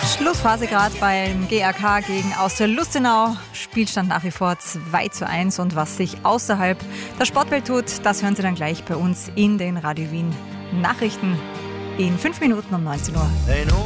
Schlussphase gerade beim GAK gegen Austria Lustenau. Spielstand nach wie vor 2:1. Und was sich außerhalb der Sportwelt tut, das hören Sie dann gleich bei uns in den Radio Wien Nachrichten in 5 Minuten um 19 Uhr.